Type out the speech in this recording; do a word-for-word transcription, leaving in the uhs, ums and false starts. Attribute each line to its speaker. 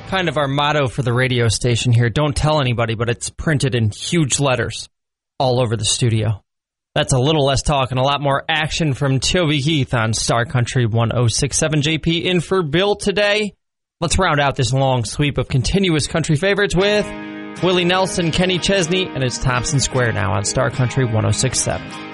Speaker 1: kind of our motto for the radio station here. Don't tell anybody, but it's printed in huge letters all over the studio. That's a little less talk and a lot more action from Toby Keith on Star Country one oh six point seven. J P in for Bill today. Let's round out this long sweep of continuous country favorites with Willie Nelson, Kenny Chesney, and it's Thompson Square now on Star Country one oh six point seven.